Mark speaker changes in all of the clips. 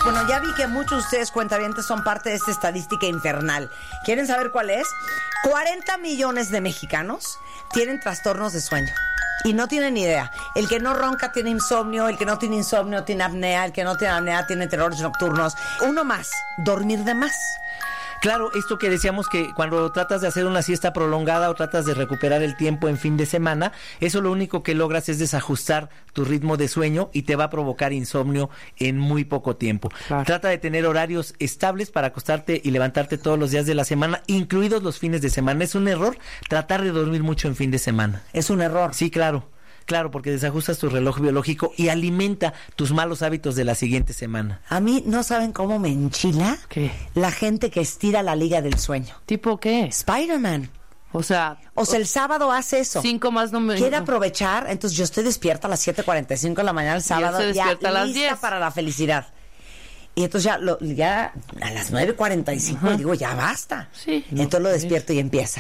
Speaker 1: Bueno, ya vi que muchos de ustedes cuentavientes son parte de esta estadística infernal. ¿Quieren saber cuál es? 40 millones de mexicanos tienen trastornos de sueño. Y no tienen ni idea. El que no ronca tiene insomnio, el que no tiene insomnio tiene apnea, el que no tiene apnea tiene terrores nocturnos. Uno más, dormir de más.
Speaker 2: Claro, esto que decíamos que cuando tratas de hacer una siesta prolongada o tratas de recuperar el tiempo en fin de semana, eso lo único que logras es desajustar tu ritmo de sueño y te va a provocar insomnio en muy poco tiempo. Claro. Trata de tener horarios estables para acostarte y levantarte todos los días de la semana, incluidos los fines de semana. Es un error tratar de dormir mucho en fin de semana.
Speaker 1: ¿Es un error?
Speaker 2: Sí, claro. Claro, porque desajustas tu reloj biológico y alimenta tus malos hábitos de la siguiente semana.
Speaker 1: A mí, ¿no saben cómo me enchila?
Speaker 2: ¿Qué?
Speaker 1: La gente que estira la liga del sueño.
Speaker 3: ¿Tipo qué?
Speaker 1: Spider-Man.
Speaker 3: O sea,
Speaker 1: el sábado hace eso.
Speaker 3: 5 más no me...
Speaker 1: Quiere aprovechar, entonces yo estoy despierta a las 7:45 de la mañana el sábado, ya
Speaker 3: a las
Speaker 1: lista
Speaker 3: 10.
Speaker 1: para la felicidad. Y entonces ya a las 9:45 digo, ya basta.
Speaker 3: Sí.
Speaker 1: Entonces lo despierto y empieza.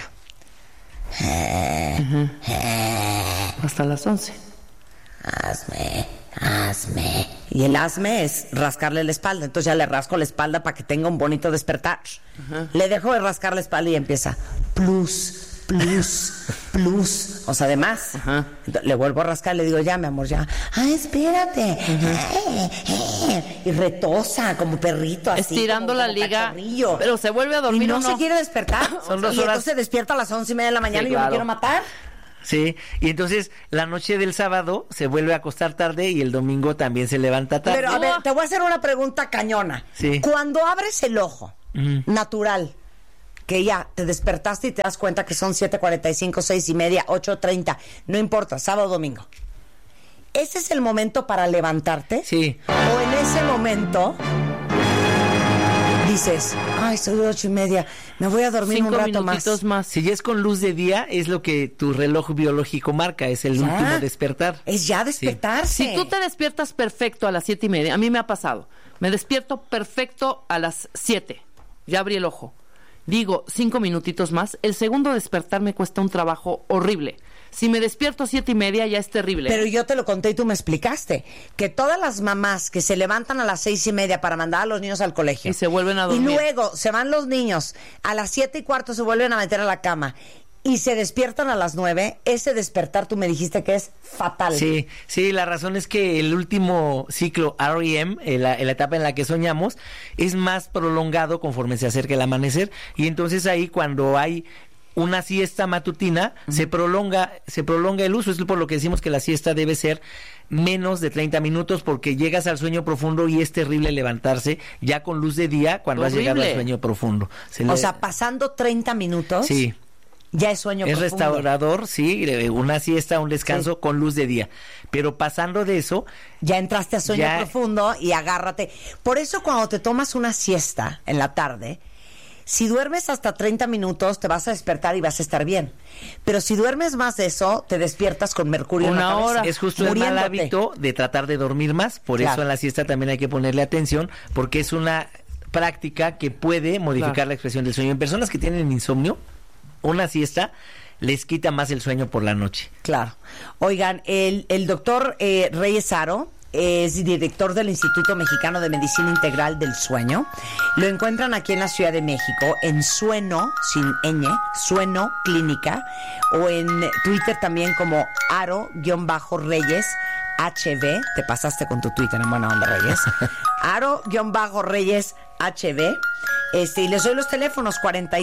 Speaker 3: Hasta las 11.
Speaker 1: Hazme. Y el hazme es rascarle la espalda. Entonces ya le rasco la espalda para que tenga un bonito despertar. Le dejo de rascar la espalda y empieza. Plus. O sea, además, le vuelvo a rascar, le digo, ya, mi amor, ya. Espérate. Y retosa como perrito, así.
Speaker 3: Estirando
Speaker 1: como
Speaker 3: la liga.
Speaker 1: cachorrillo.
Speaker 3: Pero se vuelve a dormir.
Speaker 1: Y no se quiere despertar.
Speaker 2: Son 2
Speaker 1: y
Speaker 2: horas.
Speaker 1: entonces despierta a las 11:30 de la mañana,
Speaker 2: Sí,
Speaker 1: y yo
Speaker 2: claro.
Speaker 1: me quiero matar.
Speaker 2: Sí, y entonces la noche del sábado se vuelve a acostar tarde y el domingo también se levanta tarde.
Speaker 1: Pero a ver, te voy a hacer una pregunta cañona.
Speaker 2: Sí.
Speaker 1: Cuando abres el ojo, natural, que ya te despertaste y te das cuenta que son 7:45, 6:30, 8:30, no importa, sábado o domingo. ¿Ese es el momento para levantarte?
Speaker 2: Sí.
Speaker 1: ¿O en ese momento dices, soy 8:30, me voy a dormir
Speaker 3: 5
Speaker 1: un rato
Speaker 3: minutitos más?
Speaker 2: Si ya es con luz de día, es lo que tu reloj biológico marca, es el último despertar.
Speaker 1: Es ya despertarse.
Speaker 3: Si tú te despiertas perfecto a las 7:30, a mí me ha pasado. Me despierto perfecto a las 7. Ya abrí el ojo. Digo, 5 minutitos más. El segundo despertar me cuesta un trabajo horrible. Si me despierto 7:30 ya es terrible.
Speaker 1: Pero yo te lo conté y tú me explicaste que todas las mamás que se levantan a las 6:30 para mandar a los niños al colegio
Speaker 3: Y se vuelven a dormir.
Speaker 1: y luego se van los niños a las 7:15, se vuelven a meter a la cama y se despiertan a las 9, ese despertar tú me dijiste que es fatal.
Speaker 2: Sí, la razón es que el último ciclo REM, la etapa en la que soñamos, es más prolongado conforme se acerca el amanecer, y entonces ahí cuando hay una siesta matutina, se prolonga el uso. Es por lo que decimos que la siesta debe ser menos de 30 minutos, porque llegas al sueño profundo y es terrible levantarse ya con luz de día cuando has llegado al sueño profundo.
Speaker 1: O sea, pasando 30 minutos...
Speaker 2: Sí.
Speaker 1: Ya es sueño profundo.
Speaker 2: Es restaurador, sí, una siesta, un descanso con luz de día. Pero pasando de eso...
Speaker 1: Ya entraste a sueño profundo y agárrate. Por eso cuando te tomas una siesta en la tarde, si duermes hasta 30 minutos, te vas a despertar y vas a estar bien. Pero si duermes más de eso, te despiertas con mercurio en la cabeza.
Speaker 3: hora.
Speaker 2: Es justo el mal hábito de tratar de dormir más. Por eso en la siesta también hay que ponerle atención, porque es una práctica que puede modificar la expresión del sueño. En personas que tienen insomnio, una siesta les quita más el sueño por la noche.
Speaker 1: Claro. Oigan, el doctor Reyes Haro es director del Instituto Mexicano de Medicina Integral del Sueño. Lo encuentran aquí en la Ciudad de México, en Sueno, sin ñ, Sueno Clínica, o en Twitter también como Aro-Reyes HB. Te pasaste con tu Twitter en buena onda, Reyes. Aro-Reyes HB. Y les doy los teléfonos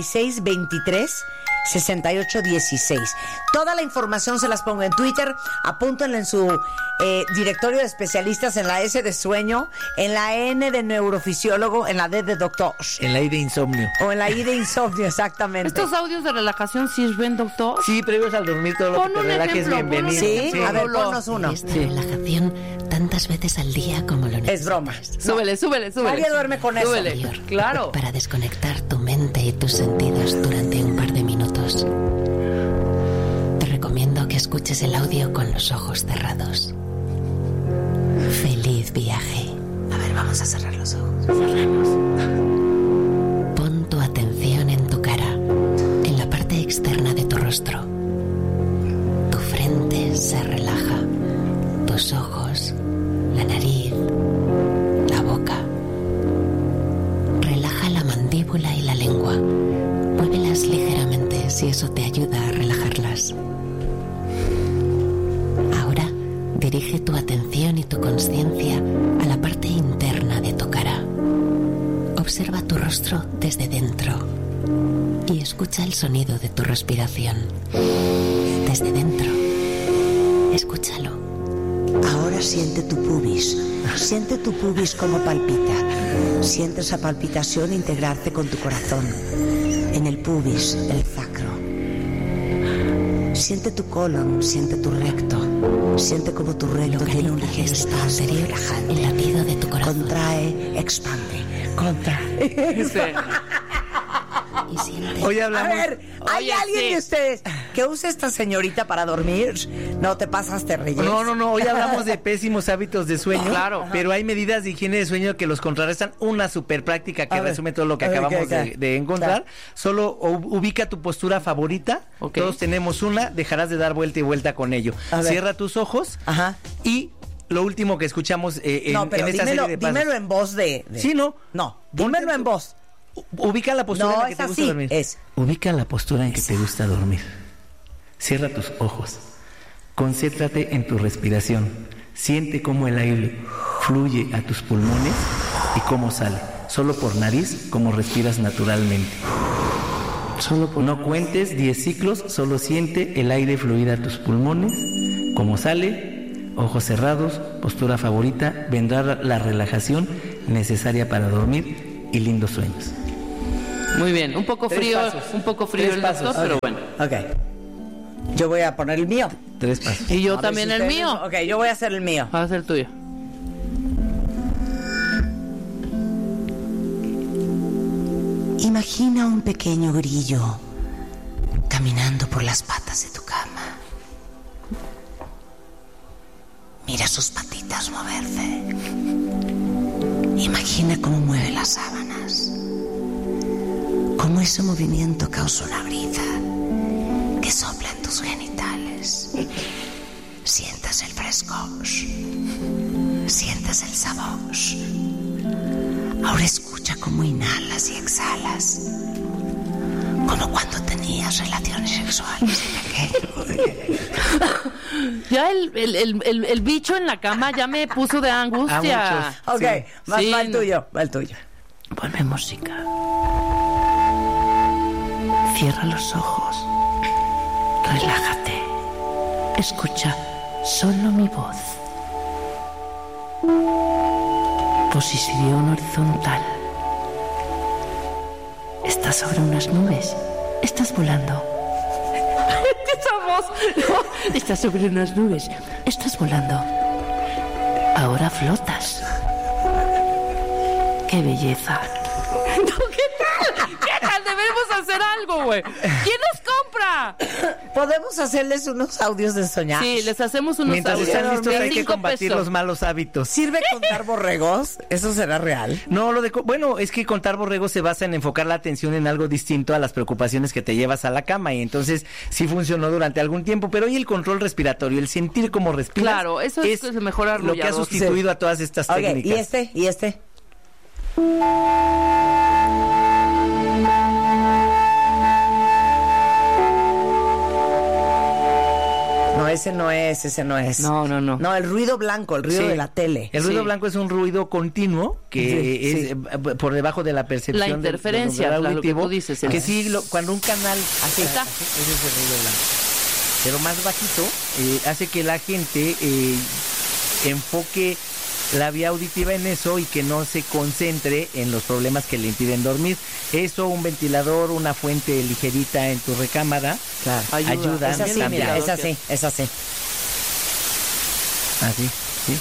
Speaker 1: 4623-6816. Toda la información se las pongo en Twitter. Apúntenla en su directorio de especialistas, en la S de sueño, en la N de neurofisiólogo, en la D de doctor.
Speaker 2: En la I de insomnio.
Speaker 1: O en la I de insomnio, exactamente.
Speaker 3: ¿Estos audios de relajación sirven, doctor?
Speaker 2: Sí, previos al dormir, todo lo que te relajes, bienvenido.
Speaker 1: ¿Sí? A ver, ponnos uno.
Speaker 4: Esta relajación tantas veces al día como lo necesitas.
Speaker 1: Es broma.
Speaker 3: Súbele.
Speaker 1: Nadie duerme con eso.
Speaker 3: Claro.
Speaker 4: Para desconectar tu mente y tus sentidos durante un par de minutos. Te recomiendo que escuches el audio con los ojos cerrados. Feliz viaje. A ver, vamos a cerrar los ojos. Pon tu atención en tu cara, en la parte externa de tu rostro. Tu frente se relaja, tus ojos, la nariz, la boca, Observa tu rostro desde dentro y escucha el sonido de tu respiración. Desde dentro, escúchalo.
Speaker 1: Ahora siente tu pubis. Siente tu pubis como palpita. Siente esa palpitación integrarse con tu corazón. En el pubis, el sacro. Siente tu colon, siente tu recto. Siente como tu recto tiene un ligero espacio relajante.
Speaker 4: El latido de tu corazón.
Speaker 1: Contrae, expande. Contrae.
Speaker 4: Y siente.
Speaker 2: Hoy hablamos...
Speaker 1: A ver, ¿hay
Speaker 3: Oye,
Speaker 1: alguien
Speaker 3: sí.
Speaker 1: de ustedes que use esta señorita para dormir? No te pasaste, Reyes.
Speaker 2: No, hoy hablamos de pésimos hábitos de sueño.
Speaker 3: Claro.
Speaker 2: Pero hay medidas de higiene de sueño que los contrarrestan. Una super práctica que
Speaker 1: A ver,
Speaker 2: resume todo lo que
Speaker 1: a ver,
Speaker 2: acabamos
Speaker 1: ¿qué?
Speaker 2: de encontrar. Solo ubica tu postura favorita.
Speaker 3: Ok.
Speaker 2: Todos tenemos una, dejarás de dar vuelta y vuelta con ello.
Speaker 1: A ver.
Speaker 2: Cierra tus ojos.
Speaker 1: Ajá.
Speaker 2: Y lo último que escuchamos
Speaker 1: No, pero
Speaker 2: en esta
Speaker 1: dímelo,
Speaker 2: serie de pasos.
Speaker 1: dímelo en voz de...
Speaker 2: Sí, ¿no?
Speaker 1: No,
Speaker 2: Ponte
Speaker 1: dímelo en voz.
Speaker 2: Ubica la postura
Speaker 1: No,
Speaker 2: en la que
Speaker 1: es
Speaker 2: te gusta
Speaker 1: así,
Speaker 2: dormir.
Speaker 1: es.
Speaker 2: Ubica la postura en que te gusta dormir. Cierra tus ojos. Concéntrate en tu respiración. Siente cómo el aire fluye a tus pulmones y cómo sale. Solo por nariz, como respiras naturalmente. No cuentes 10 ciclos, solo siente el aire fluir a tus pulmones, cómo sale, ojos cerrados, postura favorita, vendrá la relajación necesaria para dormir y lindos sueños.
Speaker 3: Muy bien, un poco frío
Speaker 2: Tres
Speaker 3: el
Speaker 2: pasos.
Speaker 3: doctor, pero bueno.
Speaker 1: Ok. Yo voy a poner el mío.
Speaker 2: 3 pasos.
Speaker 3: Y yo
Speaker 1: A ver
Speaker 3: también
Speaker 1: si
Speaker 3: el
Speaker 1: ustedes-
Speaker 3: mío.
Speaker 1: Ok, yo voy a hacer el mío.
Speaker 3: Va a ser el tuyo.
Speaker 1: Imagina un pequeño grillo caminando por las patas de tu cama. Mira sus patitas moverse. Imagina cómo mueve las sábanas. Cómo ese movimiento causa una brisa que sopla en tus genitales. Sientas el frescor. Sientas el sabor. Ahora escucha cómo inhalas y exhalas. Como cuando tenías relaciones sexuales.
Speaker 3: Ya el bicho en la cama ya me puso de angustia.
Speaker 2: A muchos.
Speaker 1: Ok,
Speaker 3: Sí.
Speaker 1: va el tuyo, va el tuyo.
Speaker 4: Ponme música. Cierra los ojos. Relájate. Escucha solo mi voz. Posición horizontal. Estás sobre unas nubes. Estás volando.
Speaker 3: Esa voz. No.
Speaker 4: Estás sobre unas nubes. Estás volando. Ahora flotas. ¡Qué belleza!
Speaker 3: No, ¿qué tal? ¿Qué tal? Debemos hacer algo, güey. ¿Quién nos compra?
Speaker 1: ¿Podemos hacerles unos audios de soñar?
Speaker 3: Sí, les hacemos unos
Speaker 2: Mientras
Speaker 3: audios
Speaker 2: están listos
Speaker 3: de
Speaker 2: hay que
Speaker 3: 5
Speaker 2: combatir
Speaker 3: pesos.
Speaker 2: los malos hábitos.
Speaker 1: ¿Sirve contar borregos? ¿Eso será real?
Speaker 2: No, bueno, es que contar borregos se basa en enfocar la atención en algo distinto a las preocupaciones que te llevas a la cama y entonces sí funcionó durante algún tiempo, pero hoy el control respiratorio, el sentir cómo respiras,
Speaker 3: Claro, eso es el mejor
Speaker 2: lo que ha
Speaker 3: arrullador.
Speaker 2: sustituido a todas estas
Speaker 1: Ok,
Speaker 2: técnicas.
Speaker 1: ¿y este? No, ese no es.
Speaker 3: No.
Speaker 1: No, el ruido blanco, el ruido
Speaker 2: Sí.
Speaker 1: de la tele.
Speaker 2: El ruido
Speaker 3: Sí.
Speaker 2: blanco es un ruido continuo que
Speaker 1: Sí,
Speaker 2: es
Speaker 1: sí.
Speaker 2: Por debajo de la percepción
Speaker 3: La
Speaker 2: del
Speaker 3: interferencia,
Speaker 2: umbral
Speaker 3: lo que
Speaker 2: auditivo,
Speaker 3: tú dices,
Speaker 2: que
Speaker 3: el-
Speaker 2: sí, cuando un canal
Speaker 3: Así está.
Speaker 2: ese es el ruido blanco. Pero más bajito hace que la gente enfoque la vía auditiva en eso y que no se concentre en los problemas que le impiden dormir. Eso, un ventilador, una fuente ligerita en tu recámara,
Speaker 1: Claro.
Speaker 2: ayuda.
Speaker 1: Es así,
Speaker 2: también.
Speaker 1: mira, es así, es así.
Speaker 2: Así, sí.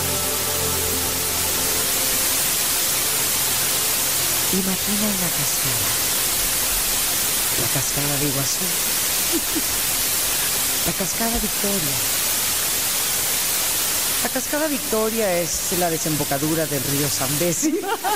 Speaker 1: Imagina una cascada. La cascada de Iguazú. La cascada Victoria. La cascada Victoria es la desembocadura del río Zambezi.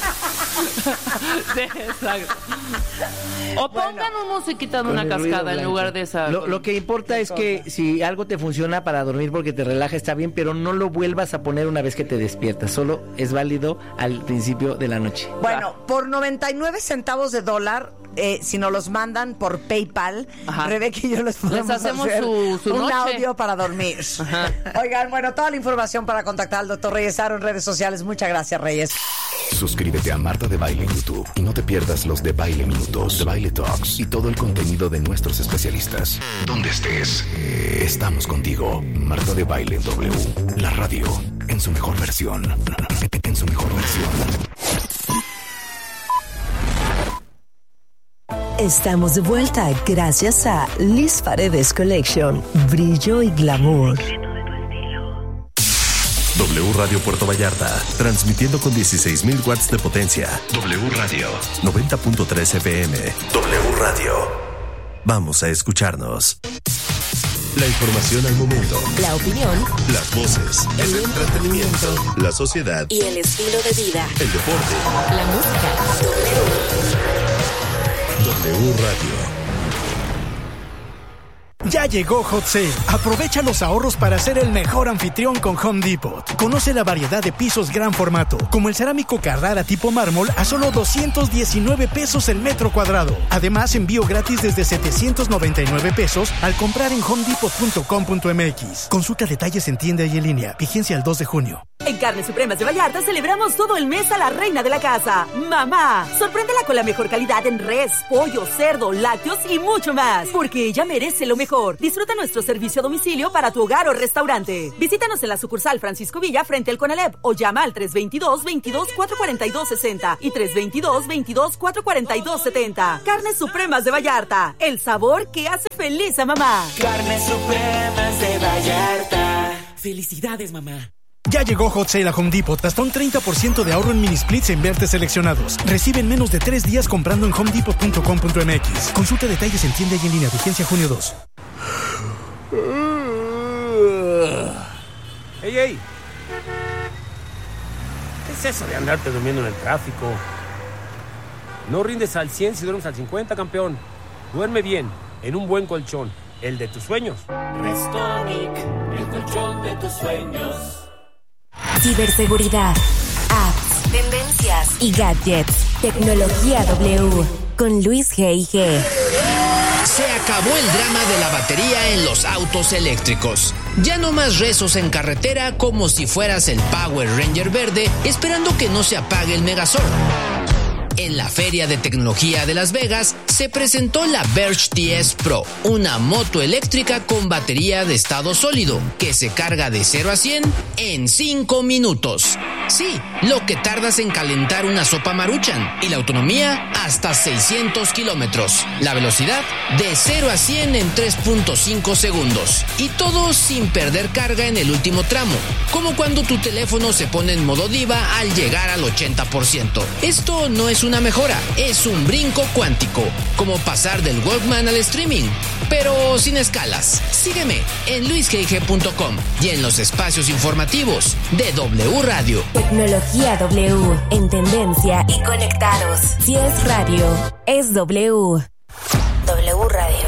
Speaker 3: Sí, exacto. O pongan un musiquita de
Speaker 2: Con
Speaker 3: una
Speaker 2: el ruido
Speaker 3: cascada en
Speaker 2: blanco.
Speaker 3: lugar de esa.
Speaker 2: Lo que importa es que si algo te funciona para dormir porque te relaja está bien, pero no lo vuelvas a poner una vez que te despiertas. Solo es válido al principio de la noche.
Speaker 1: Bueno, por 99 centavos de dólar, si nos los mandan por PayPal,
Speaker 3: Ajá.
Speaker 1: Rebeca y yo les podemos
Speaker 3: hacemos
Speaker 1: hacer
Speaker 3: su
Speaker 1: un
Speaker 3: noche.
Speaker 1: audio para dormir. Oigan, bueno, toda la información para contactar al doctor Reyes Aro en redes sociales. Muchas gracias, Reyes.
Speaker 5: Suscríbete a Marta de Baile en YouTube y no te pierdas los de Baile Minutos, de Baile Talks y todo el contenido de nuestros especialistas. Donde estés, estamos contigo. Marta de Baile en W, la radio en su mejor versión. En su mejor versión.
Speaker 6: Estamos de vuelta gracias a Liz Paredes Collection, brillo y glamour.
Speaker 7: W Radio Puerto Vallarta, transmitiendo con 16,000 watts de potencia. W Radio, 90.3 FM. W Radio. Vamos a escucharnos. La información al momento.
Speaker 4: La opinión.
Speaker 7: Las voces. El entretenimiento. La sociedad.
Speaker 4: Y el estilo de vida.
Speaker 7: El deporte.
Speaker 4: La música.
Speaker 7: W Radio.
Speaker 8: Ya llegó Hot Sale. Aprovecha los ahorros para ser el mejor anfitrión con Home Depot. Conoce la variedad de pisos gran formato, como el cerámico Carrara tipo mármol a solo 219 pesos el metro cuadrado. Además, envío gratis desde 799 pesos al comprar en homedepot.com.mx. Consulta detalles en tienda y en línea. Vigencia el 2 de junio.
Speaker 9: En Carnes Supremas de Vallarta celebramos todo el mes a la reina de la casa, mamá. Sorpréndela con la mejor calidad en res, pollo, cerdo, lácteos y mucho más, porque ella merece lo mejor. Disfruta nuestro servicio a domicilio para tu hogar o restaurante. Visítanos en la sucursal Francisco Villa frente al Conalep o llama al 322-22-442-60 y 322-22-442-70. Carnes Supremas de Vallarta, el sabor que hace feliz a mamá.
Speaker 10: Carnes Supremas de Vallarta. Felicidades, mamá.
Speaker 8: Ya llegó Hot Sale a Home Depot. Hasta un 30% de ahorro en mini splits en vertes seleccionados. Recibe en menos de 3 días comprando en homedepot.com.mx. Consulta detalles en tienda y en línea. Vigencia junio 2.
Speaker 11: ¡Ey! ¿Qué es eso de andarte durmiendo en el tráfico? No rindes al 100 si duermes al 50, campeón. Duerme bien, en un buen colchón, el de tus sueños.
Speaker 10: Restonic, el colchón de tus sueños.
Speaker 4: Ciberseguridad, apps, tendencias y gadgets. Tecnología W con Luis G.I.G.
Speaker 12: Se acabó el drama de la batería en los autos eléctricos. Ya no más rezos en carretera como si fueras el Power Ranger verde esperando que no se apague el Megazord. En la Feria de Tecnología de Las Vegas se presentó la Verge TS Pro, una moto eléctrica con batería de estado sólido que se carga de 0 a 100 en 5 minutos. Sí, lo que tardas en calentar una sopa Maruchan, y la autonomía hasta 600 kilómetros. La velocidad de 0 a 100 en 3.5 segundos. Y todo sin perder carga en el último tramo, como cuando tu teléfono se pone en modo diva al llegar al 80%. Esto no es una mejora, es un brinco cuántico, como pasar del Walkman al streaming, pero sin escalas. Sígueme en luisgig.com y en los espacios informativos de W Radio.
Speaker 4: Tecnología W, en tendencia y conectados. Si es radio, es W. W Radio.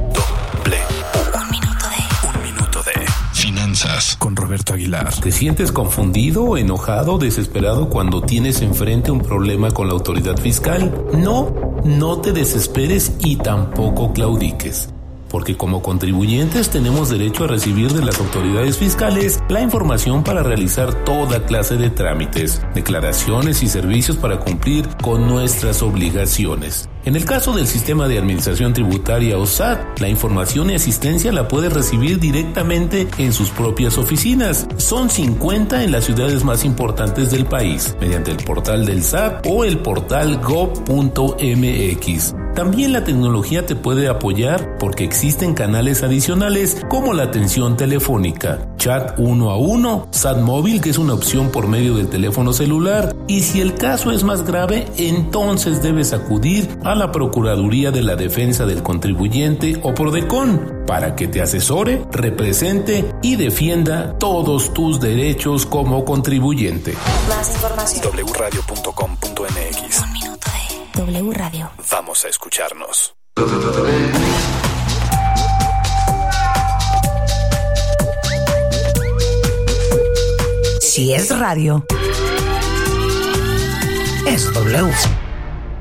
Speaker 7: Un minuto de finanzas con Roberto Aguilar.
Speaker 13: ¿Te sientes confundido, enojado, desesperado cuando tienes enfrente un problema con la autoridad fiscal? No te desesperes y tampoco claudiques. Porque como contribuyentes tenemos derecho a recibir de las autoridades fiscales la información para realizar toda clase de trámites, declaraciones y servicios para cumplir con nuestras obligaciones. En el caso del Sistema de Administración Tributaria o SAT, la información y asistencia la puedes recibir directamente en sus propias oficinas. Son 50 en las ciudades más importantes del país, mediante el portal del SAT o el portal gov.mx. También la tecnología te puede apoyar porque existen canales adicionales como la atención telefónica, chat 1 a 1, SAT móvil, que es una opción por medio del teléfono celular, y si el caso es más grave, entonces debes acudir a la Procuraduría de la Defensa del Contribuyente o Prodecon para que te asesore, represente y defienda todos tus derechos como contribuyente.
Speaker 4: Más información.
Speaker 7: wradio.com.mx.
Speaker 4: Un minuto de W Radio.
Speaker 7: Vamos a escucharnos.
Speaker 1: Si es radio, es W.